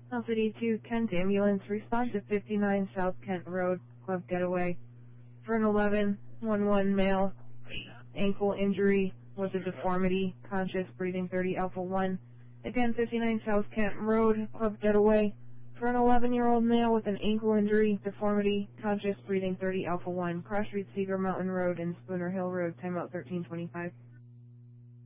Alpha D2, Kent Ambulance, respond to 59 South Kent Road, Club Getaway. For an 1111 male, ankle injury with a deformity, conscious, breathing 30 Alpha 1. Again, 59 South Kent Road, Club Getaway. For an 11-year-old male with an ankle injury, deformity, conscious, breathing 30 Alpha 1. Cross Street, Cedar Mountain Road, and Spooner Hill Road, timeout 1325.